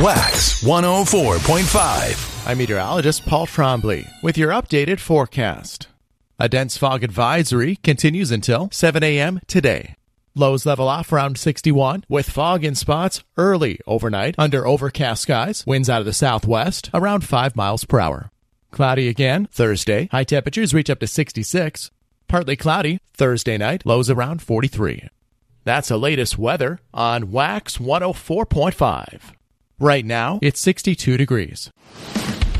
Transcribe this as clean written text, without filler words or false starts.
Wax 104.5. I'm meteorologist Paul Trombley with your updated forecast. A dense fog advisory continues until 7 a.m. today. Lows level off around 61 with fog in spots early overnight under overcast skies. Winds out of the southwest around 5 miles per hour. Cloudy again Thursday. High temperatures reach up to 66. Partly cloudy Thursday night. Lows around 43. That's the latest weather on Wax 104.5. Right now, it's 62 degrees.